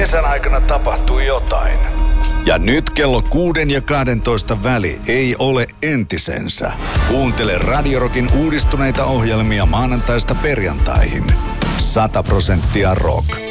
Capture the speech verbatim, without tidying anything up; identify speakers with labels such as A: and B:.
A: kesän aikana tapahtui jotain. Ja nyt kello kuuden ja kahdentoista väli ei ole entisensä. Kuuntele Radio Rockin uudistuneita ohjelmia maanantaista perjantaihin. Sata prosenttia rock.